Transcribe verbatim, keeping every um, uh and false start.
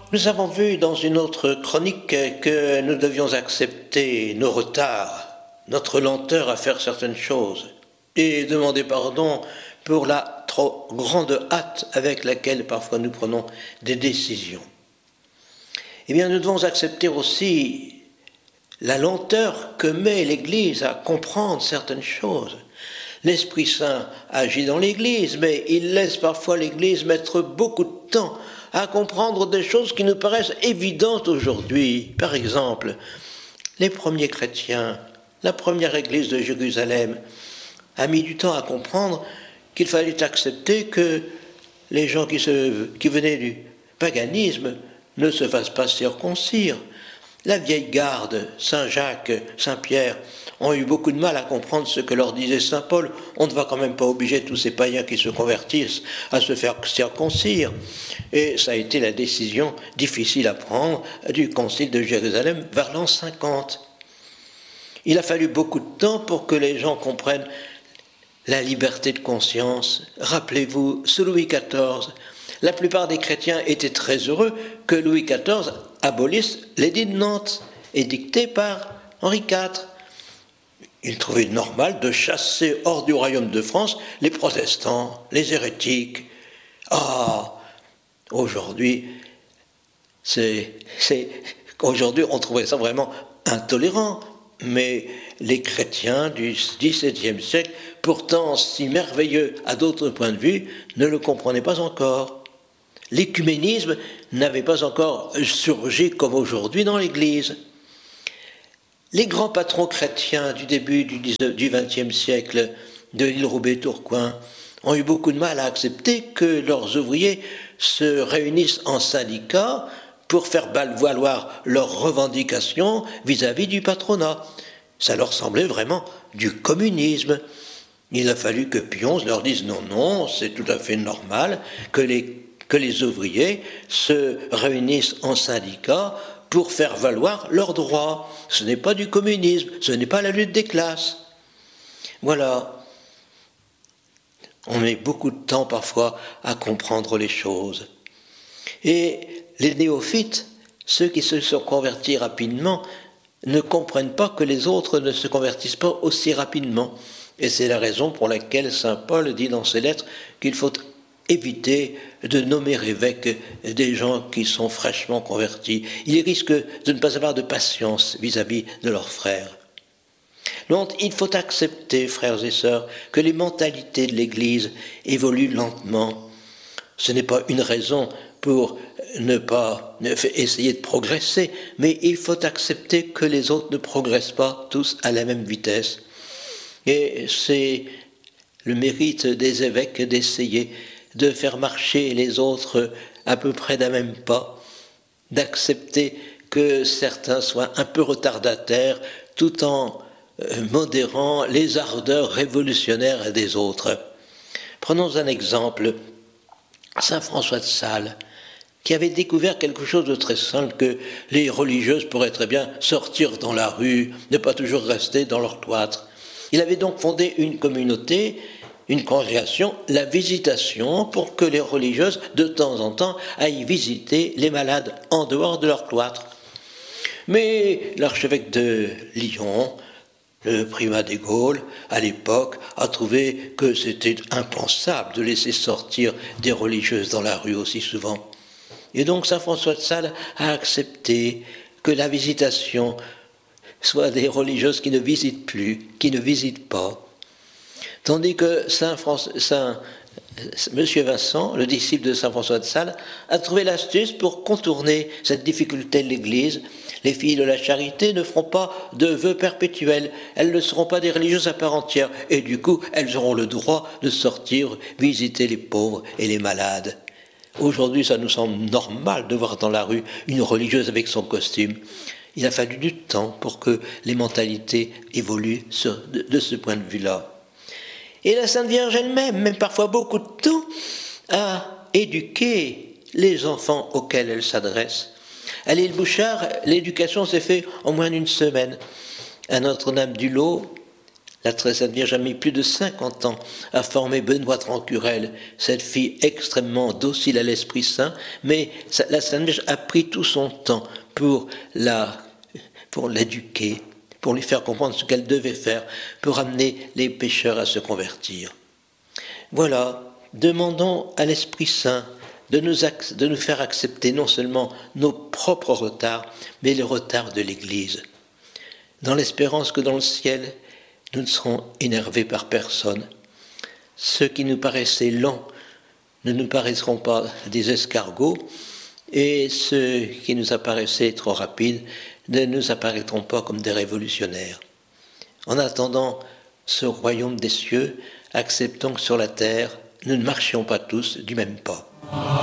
Nous avons vu dans une autre chronique que nous devions accepter nos retards, notre lenteur à faire certaines choses, et demander pardon pour la trop grande hâte avec laquelle parfois nous prenons des décisions. Eh bien, nous devons accepter aussi la lenteur que met l'Église à comprendre certaines choses. L'Esprit Saint agit dans l'Église, mais il laisse parfois l'Église mettre beaucoup de temps à comprendre des choses qui nous paraissent évidentes aujourd'hui. Par exemple, les premiers chrétiens, la première Église de Jérusalem, a mis du temps à comprendre qu'il fallait accepter que les gens qui, se, qui venaient du paganisme ne se fassent pas circoncire. La vieille garde, Saint Jacques, Saint Pierre, ont eu beaucoup de mal à comprendre ce que leur disait Saint Paul. On ne va quand même pas obliger tous ces païens qui se convertissent à se faire circoncire. Et ça a été la décision difficile à prendre du concile de Jérusalem vers l'an cinquante. Il a fallu beaucoup de temps pour que les gens comprennent la liberté de conscience. Rappelez-vous, sous Louis quatorze, la plupart des chrétiens étaient très heureux que Louis quatorze abolisse l'édit de Nantes, édicté par Henri quatre. Il trouvait normal de chasser hors du royaume de France les protestants, les hérétiques. Ah, aujourd'hui, c'est, c'est, aujourd'hui, on trouvait ça vraiment intolérant. Mais les chrétiens du dix-septième siècle, pourtant si merveilleux à d'autres points de vue, ne le comprenaient pas encore. L'écuménisme n'avait pas encore surgi comme aujourd'hui dans l'Église. Les grands patrons chrétiens du début du vingtième siècle, de l'île Roubaix-Tourcoing, ont eu beaucoup de mal à accepter que leurs ouvriers se réunissent en syndicats pour faire valoir leurs revendications vis-à-vis du patronat. Ça leur semblait vraiment du communisme. Il a fallu que Pion leur dise non, non, c'est tout à fait normal que les, que les ouvriers se réunissent en syndicats pour faire valoir leurs droits. Ce n'est pas du communisme, ce n'est pas la lutte des classes. Voilà. On met beaucoup de temps parfois à comprendre les choses. Et les néophytes, ceux qui se sont convertis rapidement, ne comprennent pas que les autres ne se convertissent pas aussi rapidement. Et c'est la raison pour laquelle saint Paul dit dans ses lettres qu'il faut éviter de nommer évêques des gens qui sont fraîchement convertis. Ils risquent de ne pas avoir de patience vis-à-vis de leurs frères. Donc il faut accepter, frères et sœurs, que les mentalités de l'Église évoluent lentement. Ce n'est pas une raison pour ne pas essayer de progresser, mais il faut accepter que les autres ne progressent pas tous à la même vitesse. Et c'est le mérite des évêques d'essayer de faire marcher les autres à peu près d'un même pas, d'accepter que certains soient un peu retardataires tout en modérant les ardeurs révolutionnaires des autres. Prenons un exemple, saint François de Sales, qui avait découvert quelque chose de très simple, que les religieuses pourraient très bien sortir dans la rue, ne pas toujours rester dans leur cloître. Il avait donc fondé une communauté, une congrégation, la Visitation, pour que les religieuses, de temps en temps, aillent visiter les malades en dehors de leur cloître. Mais l'archevêque de Lyon, le primat des Gaules, à l'époque, a trouvé que c'était impensable de laisser sortir des religieuses dans la rue aussi souvent. Et donc saint François de Sales a accepté que la visitation soit des religieuses qui ne visitent plus, qui ne visitent pas. Tandis que saint François, saint Monsieur Vincent, le disciple de saint François de Sales, a trouvé l'astuce pour contourner cette difficulté de l'Église. Les filles de la charité ne feront pas de vœux perpétuels, elles ne seront pas des religieuses à part entière, et du coup, elles auront le droit de sortir visiter les pauvres et les malades. Aujourd'hui, ça nous semble normal de voir dans la rue une religieuse avec son costume. Il a fallu du temps pour que les mentalités évoluent sur, de, de ce point de vue-là. Et la Sainte Vierge elle-même, même parfois beaucoup de temps, à éduquer les enfants auxquels elle s'adresse. À l'île Bouchard, l'éducation s'est faite en moins d'une semaine. À Notre-Dame-du-Lot, La très sainte Vierge a mis plus de cinquante ans à former Benoît Trancurel, cette fille extrêmement docile à l'Esprit Saint, mais la Sainte Vierge a pris tout son temps pour la, pour l'éduquer, pour lui faire comprendre ce qu'elle devait faire, pour amener les pécheurs à se convertir. Voilà, demandons à l'Esprit Saint de nous, de nous faire accepter non seulement nos propres retards, mais les retards de l'Église, dans l'espérance que dans le ciel, nous ne serons énervés par personne. Ceux qui nous paraissaient lents ne nous paraîtront pas des escargots, et ceux qui nous apparaissaient trop rapides ne nous apparaîtront pas comme des révolutionnaires. En attendant ce royaume des cieux, acceptons que sur la terre, nous ne marchions pas tous du même pas.